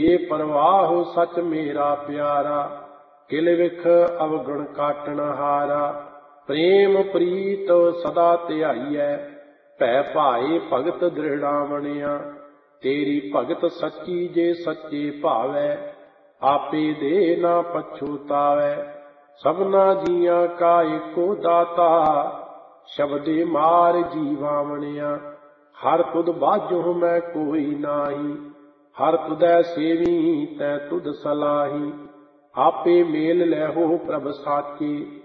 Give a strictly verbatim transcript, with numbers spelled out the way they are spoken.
ये परवाहो सच मेरा प्यारा, किल विख अवगुण काटन हारा। प्रेम प्रीत सदा ध्याईਐ, भै भाए भगत दृढ़ा मनिया। तेरी भगत सच्ची जे सच्चे भावै, आपे दे ना पछुतावै। सबना जिया का एको दाता, शब्दे मार जीवा मनिया। हर तुद बाझो मैं कोई नाही, हर तुदै सेवी तै तुद सलाही। आपे मेल लैहो प्रभ साचे,